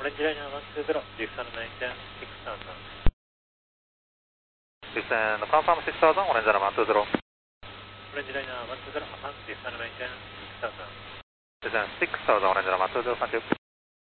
Orange Liner 120, descend maintain 6000. Descend confirm 6000, Orange Liner 120. Orange Liner 120, descend maintain 6000. Descend 6000, Orange Liner 120, thank you.